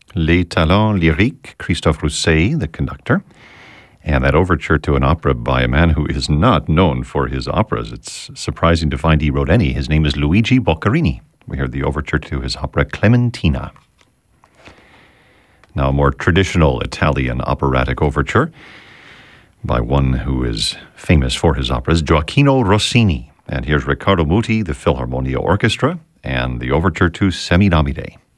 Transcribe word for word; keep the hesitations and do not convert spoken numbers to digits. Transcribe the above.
Les Talents Lyriques, Christophe Rousset, the conductor. And that overture to an opera by a man who is not known for his operas. It's surprising to find he wrote any. His name is Luigi Boccherini. We heard the overture to his opera Clementina. Now, a more traditional Italian operatic overture by one who is famous for his operas, Gioacchino Rossini. And here's Riccardo Muti, the Philharmonia Orchestra, and the overture to Semidamide.